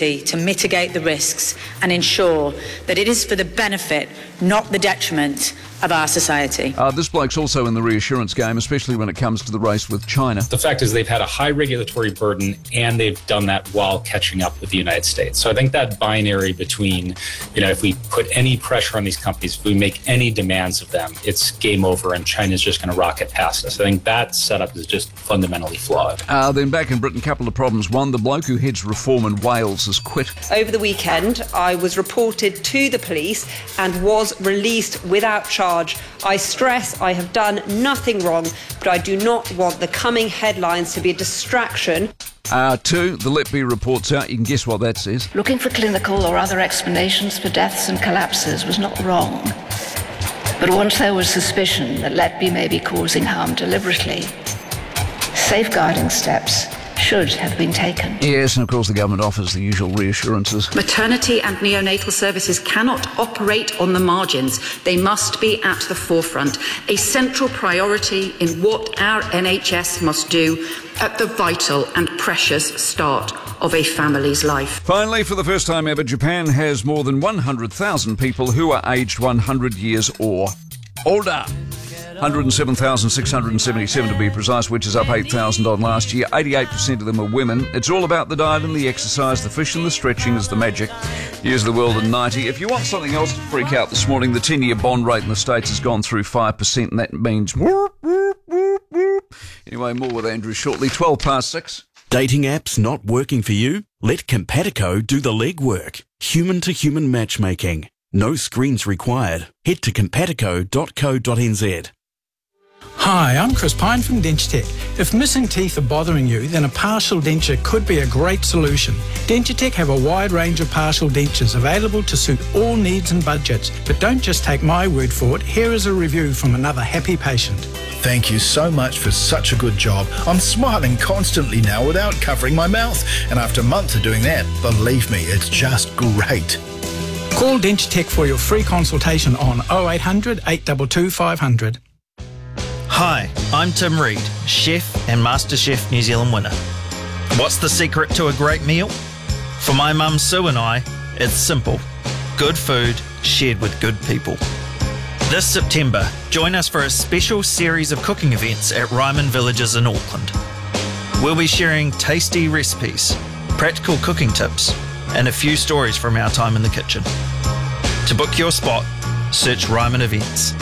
duty to mitigate the risks and ensure that it is for the benefit, not the detriment, of our society. This bloke's also in the reassurance game, especially when it comes to the race with China. The fact is they've had a high regulatory burden and they've done that while catching up with the United States. So I think that binary between, if we put any pressure on these companies, if we make any demands of them, it's game over and China's just going to rocket past us. I think that setup is just fundamentally flawed. Then back in Britain, a couple of problems. One, the bloke who heads reform in Wales has quit. Over the weekend, I was reported to the police and was released without charge. I stress I have done nothing wrong, but I do not want the coming headlines to be a distraction. 2, the Letby report's out. You can guess what that says. Looking for clinical or other explanations for deaths and collapses was not wrong. But once there was suspicion that Letby may be causing harm deliberately, safeguarding steps should have been taken. Yes, and of course the government offers the usual reassurances. Maternity and neonatal services cannot operate on the margins. They must be at the forefront, a central priority in what our NHS must do at the vital and precious start of a family's life. Finally, for the first time ever, Japan has more than 100,000 people who are aged 100 years or older. 107,677 to be precise, which is up 8,000 on last year. 88% of them are women. It's all about the diet and the exercise. The fish and the stretching is the magic. Here's the world in 90. If you want something else to freak out this morning, the 10-year bond rate in the States has gone through 5%, and that means... Anyway, more with Andrew shortly. 6:12. Dating apps not working for you? Let Compatico do the legwork. Human-to-human matchmaking. No screens required. Head to compatico.co.nz. Hi, I'm Chris Pine from Dentitech. If missing teeth are bothering you, then a partial denture could be a great solution. Dentitech have a wide range of partial dentures available to suit all needs and budgets. But don't just take my word for it. Here is a review from another happy patient. Thank you so much for such a good job. I'm smiling constantly now without covering my mouth. And after months of doing that, believe me, it's just great. Call Dentitech for your free consultation on 0800 822 500. Hi, I'm Tim Reid, chef and MasterChef New Zealand winner. What's the secret to a great meal? For my mum Sue and I, it's simple. Good food shared with good people. This September, join us for a special series of cooking events at Ryman Villages in Auckland. We'll be sharing tasty recipes, practical cooking tips, and a few stories from our time in the kitchen. To book your spot, search Ryman Events.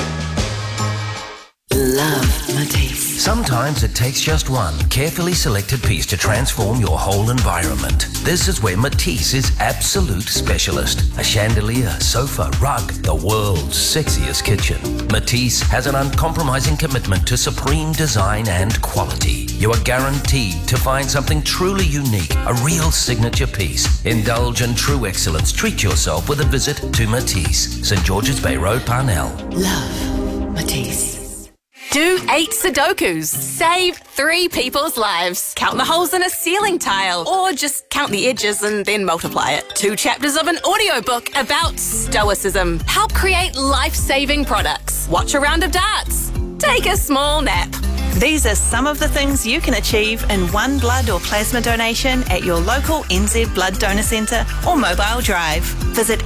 Love Matisse. Sometimes it takes just one carefully selected piece to transform your whole environment. This is where Matisse is absolute specialist. A chandelier, sofa, rug, the world's sexiest kitchen. Matisse has an uncompromising commitment to supreme design and quality. You are guaranteed to find something truly unique, a real signature piece. Indulge in true excellence. Treat yourself with a visit to Matisse, St George's Bay Road, Parnell. Love Matisse. Do 8 Sudokus. Save 3 people's lives. Count the holes in a ceiling tile. Or just count the edges and then multiply it. 2 chapters of an audiobook about stoicism. Help create life-saving products. Watch a round of darts. Take a small nap. These are some of the things you can achieve in one blood or plasma donation at your local NZ Blood Donor Centre or mobile drive. Visit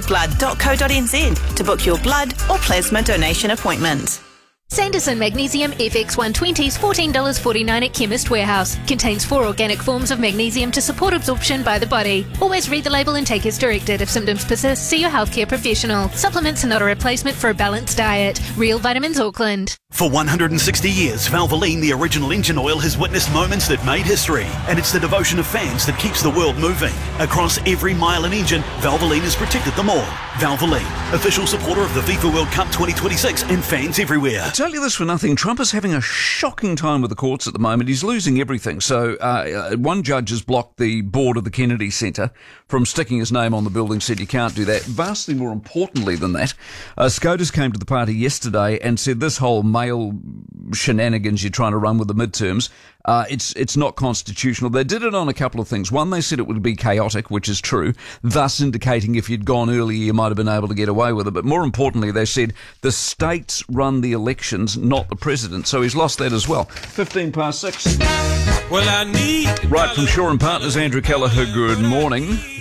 nzblood.co.nz to book your blood or plasma donation appointment. Sanderson Magnesium FX120s $14.49 at Chemist Warehouse. Contains 4 organic forms of magnesium to support absorption by the body. Always read the label and take as directed. If symptoms persist, see your healthcare professional. Supplements are not a replacement for a balanced diet. Real Vitamins Auckland. For 160 years, Valvoline, the original engine oil, has witnessed moments that made history. And it's the devotion of fans that keeps the world moving. Across every mile and engine, Valvoline has protected them all. Valvoline, official supporter of the FIFA World Cup 2026 and fans everywhere. Tell you this for nothing, Trump is having a shocking time with the courts at the moment. He's losing everything. So one judge has blocked the board of the Kennedy Center from sticking his name on the building, said you can't do that. Vastly more importantly than that, SCOTUS came to the party yesterday and said this whole mail shenanigans you're trying to run with the midterms, it's not constitutional. They did it on a couple of things. One, they said it would be chaotic, which is true, thus indicating if you'd gone earlier you might have been able to get away with it. But more importantly, they said the states run the elections, not the president. So he's lost that as well. 6:15. Well, I need right from Shaw and Partners, Andrew Kelleher, good morning.